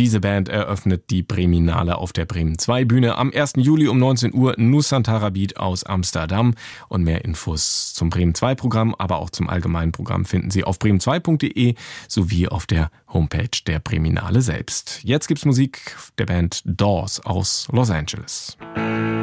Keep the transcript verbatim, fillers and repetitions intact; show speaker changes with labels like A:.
A: Diese Band eröffnet die Breminale auf der Bremen zwei Bühne am ersten Juli um neunzehn Uhr. Nusantara Beat aus Amsterdam. Und mehr Infos zum Bremen zwei Programm, aber auch zum allgemeinen Programm finden Sie auf bremen zwei punkt de sowie auf der Homepage der Breminale selbst. Jetzt gibt's Musik der Band Doors aus Los Angeles.